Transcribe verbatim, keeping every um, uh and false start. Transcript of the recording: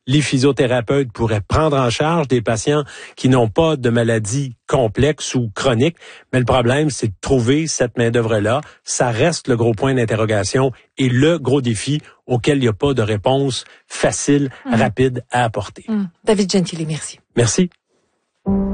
les physiothérapeutes pourraient prendre en charge des patients qui n'ont pas de maladie complexe ou chronique. Mais le problème, c'est de trouver cette main-d'œuvre-là. Ça reste le gros point d'interrogation et le gros défi auquel il n'y a pas de réponse facile, mmh. rapide à apporter. Mmh. David Gentili, merci. Merci.